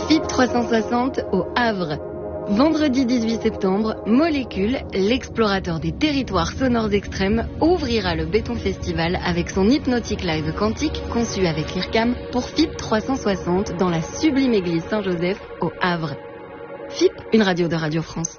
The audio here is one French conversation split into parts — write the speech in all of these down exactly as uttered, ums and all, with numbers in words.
F I P trois cent soixante au Havre. Vendredi dix-huit septembre, Molécule, l'explorateur des territoires sonores extrêmes, ouvrira le Béton Festival avec son Hypnotic Live quantique conçu avec l'I R C A M pour F I P trois cent soixante dans la sublime église Saint-Joseph au Havre. F I P, une radio de Radio France.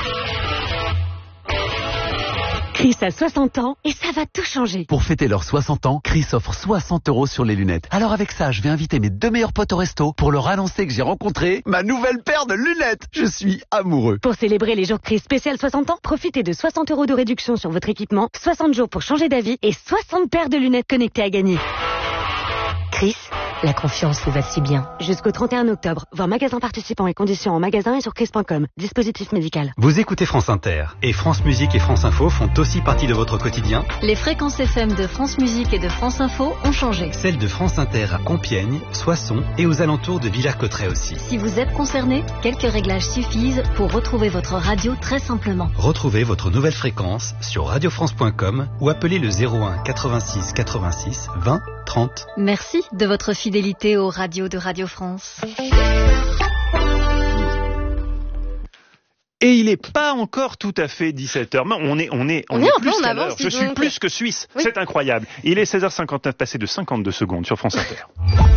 Chris a soixante ans et ça va tout changer. Pour fêter leurs soixante ans, Chris offre soixante euros sur les lunettes. Alors avec ça, je vais inviter mes deux meilleurs potes au resto pour leur annoncer que j'ai rencontré ma nouvelle paire de lunettes. Je suis amoureux. Pour célébrer les jours Chris spécial soixante ans, profitez de soixante euros de réduction sur votre équipement, soixante jours pour changer d'avis et soixante paires de lunettes connectées à gagner. Chris, la confiance vous va si bien. Jusqu'au trente et un octobre, voir magasin participants et conditions en magasin et sur chris point com. Dispositif médical. Vous écoutez France Inter et France Musique et France Info font aussi partie de votre quotidien. Les fréquences F M de France Musique et de France Info ont changé. Celles de France Inter à Compiègne, Soissons et aux alentours de Villers-Cotterêts aussi. Si vous êtes concerné, quelques réglages suffisent pour retrouver votre radio très simplement. Retrouvez votre nouvelle fréquence sur radio france point com ou appelez le zéro un quatre-vingt-six quatre-vingt-six vingt trente. Merci de votre fidélité aux radios de Radio France. Et il n'est pas encore tout à fait dix-sept heures. On est, on est, on, on est, est plus en qu'à avance, l'heure. Je suis plus que suisse. Oui. C'est incroyable. Il est seize heures cinquante-neuf, passé de cinquante-deux secondes sur France Inter.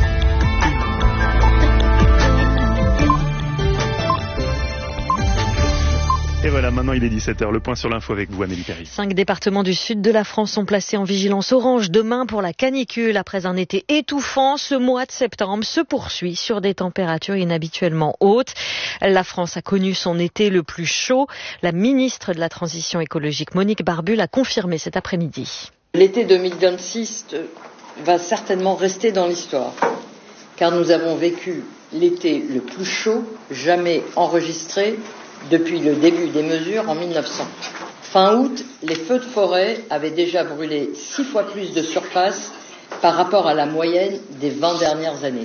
Et voilà, maintenant il est dix-sept heures. Le point sur l'info avec vous, Amélie Perry. Cinq départements du sud de la France sont placés en vigilance orange demain pour la canicule. Après un été étouffant, ce mois de septembre se poursuit sur des températures inhabituellement hautes. La France a connu son été le plus chaud. La ministre de la Transition écologique, Monique Barbu, l'a confirmé cet après-midi. L'été deux mille vingt-six va certainement rester dans l'histoire, car nous avons vécu l'été le plus chaud jamais enregistré depuis le début des mesures en mille neuf cents. Fin août, les feux de forêt avaient déjà brûlé six fois plus de surface par rapport à la moyenne des vingt dernières années.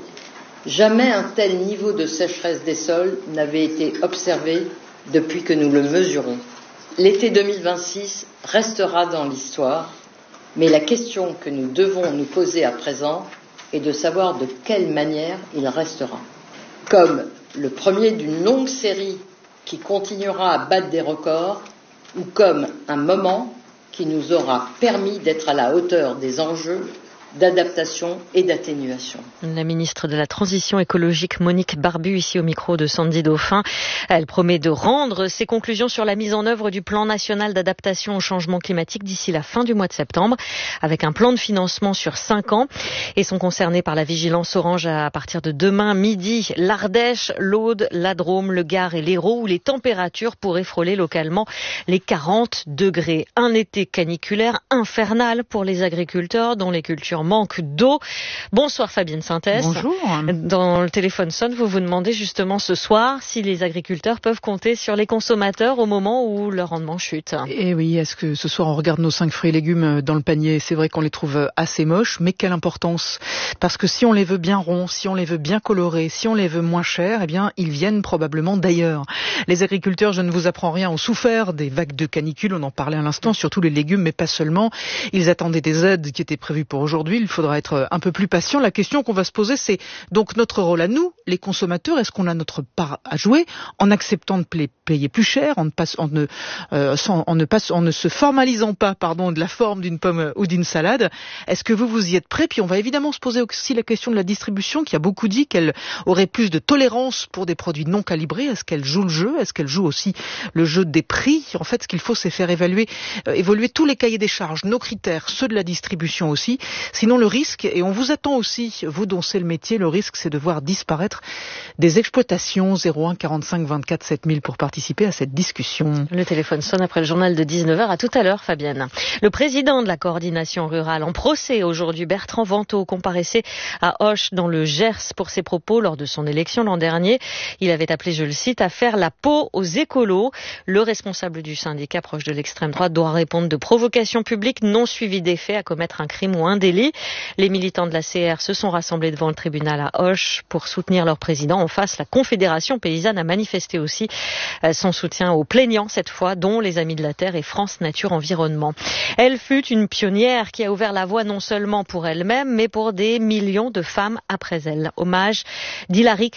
Jamais un tel niveau de sécheresse des sols n'avait été observé depuis que nous le mesurons. L'été deux mille vingt-six restera dans l'histoire, mais la question que nous devons nous poser à présent est de savoir de quelle manière il restera. Comme le premier d'une longue série qui continuera à battre des records, ou comme un moment qui nous aura permis d'être à la hauteur des enjeux d'adaptation et d'atténuation. La ministre de la Transition écologique Monique Barbu, ici au micro de Sandy Dauphin. Elle promet de rendre ses conclusions sur la mise en œuvre du plan national d'adaptation au changement climatique d'ici la fin du mois de septembre, avec un plan de financement sur cinq ans. Et sont concernés par la vigilance orange à partir de demain midi l'Ardèche, l'Aude, la Drôme, le Gard et l'Hérault, où les températures pourraient frôler localement les quarante degrés. Un été caniculaire infernal pour les agriculteurs dont les cultures manque d'eau. Bonsoir Fabienne Synthèse. Bonjour. Dans le téléphone sonne, vous vous demandez justement ce soir si les agriculteurs peuvent compter sur les consommateurs au moment où leur rendement chute. Et oui, est-ce que ce soir on regarde nos cinq fruits et légumes dans le panier? C'est vrai qu'on les trouve assez moches, mais quelle importance? Parce que si on les veut bien ronds, si on les veut bien colorés, si on les veut moins chers, eh bien ils viennent probablement d'ailleurs. Les agriculteurs, je ne vous apprends rien, ont souffert des vagues de canicule, on en parlait à l'instant, surtout les légumes, mais pas seulement. Ils attendaient des aides qui étaient prévues pour aujourd'hui. Il faudra être un peu plus patient. La question qu'on va se poser, c'est donc notre rôle à nous, les consommateurs. Est-ce qu'on a notre part à jouer en acceptant de payer plus cher, en ne, passe, en ne, euh, sans, en ne, passe, en ne se formalisant pas pardon, de la forme d'une pomme ou d'une salade? Est-ce que vous vous y êtes prêts? Puis on va évidemment se poser aussi la question de la distribution, qui a beaucoup dit qu'elle aurait plus de tolérance pour des produits non calibrés. Est-ce qu'elle joue le jeu? Est-ce qu'elle joue aussi le jeu des prix? En fait, ce qu'il faut, c'est faire évaluer, euh, évoluer tous les cahiers des charges, nos critères, ceux de la distribution aussi. Sinon, le risque, et on vous attend aussi, vous dont c'est le métier, le risque, c'est de voir disparaître des exploitations. Zéro un quarante-cinq vingt-quatre sept mille pour participer à cette discussion. Le téléphone sonne après le journal de dix-neuf heures. À tout à l'heure, Fabienne. Le président de la coordination rurale en procès aujourd'hui, Bertrand Vantaux, comparaissait à Auch dans le Gers pour ses propos lors de son élection l'an dernier. Il avait appelé, je le cite, à faire la peau aux écolos. Le responsable du syndicat proche de l'extrême droite doit répondre de provocation publique non suivie des faits, à commettre un crime ou un délit. Les militants de la C R se sont rassemblés devant le tribunal à Auch pour soutenir leur président. En face, la Confédération paysanne a manifesté aussi son soutien aux plaignants, cette fois, dont les Amis de la Terre et France Nature Environnement. Elle fut une pionnière qui a ouvert la voie non seulement pour elle-même, mais pour des millions de femmes après elle. Hommage d'Hilary